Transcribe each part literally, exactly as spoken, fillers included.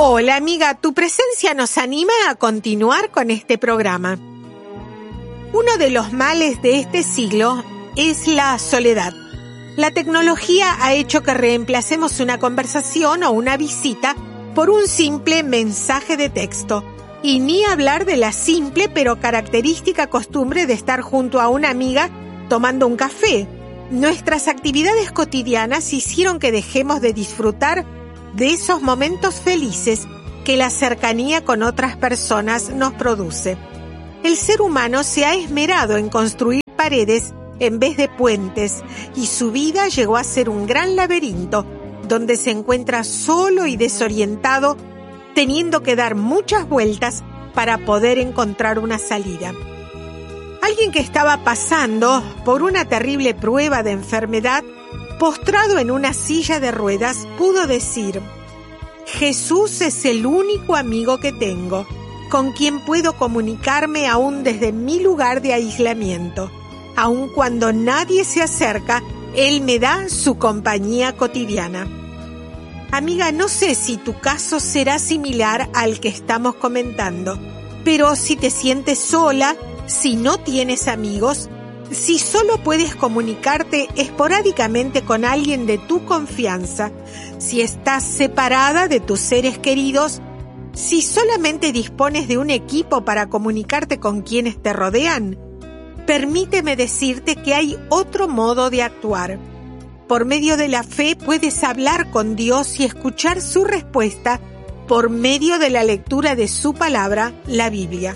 Hola amiga, tu presencia nos anima a continuar con este programa. Uno de los males de este siglo es la soledad. La tecnología ha hecho que reemplacemos una conversación o una visita por un simple mensaje de texto. Y ni hablar de la simple pero característica costumbre de estar junto a una amiga tomando un café. Nuestras actividades cotidianas hicieron que dejemos de disfrutar de esos momentos felices que la cercanía con otras personas nos produce. El ser humano se ha esmerado en construir paredes en vez de puentes y su vida llegó a ser un gran laberinto donde se encuentra solo y desorientado, teniendo que dar muchas vueltas para poder encontrar una salida. Alguien que estaba pasando por una terrible prueba de enfermedad, postrado en una silla de ruedas, pudo decir: Jesús es el único amigo que tengo, con quien puedo comunicarme aún desde mi lugar de aislamiento. Aun cuando nadie se acerca, Él me da su compañía cotidiana. Amiga, no sé si tu caso será similar al que estamos comentando, pero si te sientes sola, si no tienes amigos, si solo puedes comunicarte esporádicamente con alguien de tu confianza, si estás separada de tus seres queridos, si solamente dispones de un equipo para comunicarte con quienes te rodean, permíteme decirte que hay otro modo de actuar. Por medio de la fe puedes hablar con Dios y escuchar su respuesta por medio de la lectura de su palabra, la Biblia.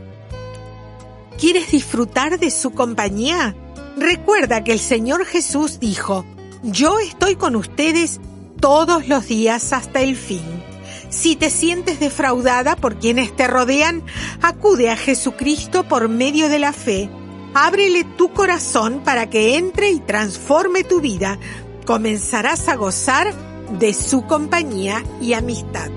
¿Quieres disfrutar de su compañía? Recuerda que el Señor Jesús dijo: Yo estoy con ustedes todos los días hasta el fin. Si te sientes defraudada por quienes te rodean, acude a Jesucristo por medio de la fe. Ábrele tu corazón para que entre y transforme tu vida. Comenzarás a gozar de su compañía y amistad.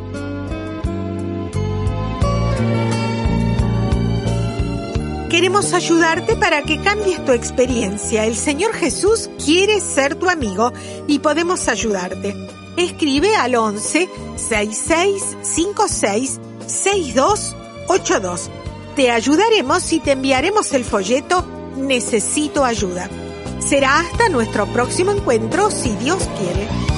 Queremos ayudarte para que cambies tu experiencia. El Señor Jesús quiere ser tu amigo y podemos ayudarte. Escribe al once, sesenta y seis, cincuenta y seis, sesenta y dos ochenta y dos. Te ayudaremos y te enviaremos el folleto Necesito ayuda. Será hasta nuestro próximo encuentro, si Dios quiere.